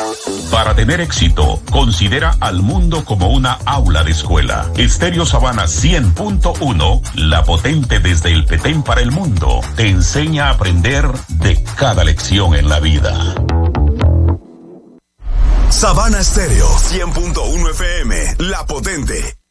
Para tener éxito, considera al mundo como una aula de escuela. Estéreo Sabana 100.1, la potente desde el Petén para el mundo, te enseña a aprender de cada lección en la vida. Sabana Estéreo 100.1 FM, la potente.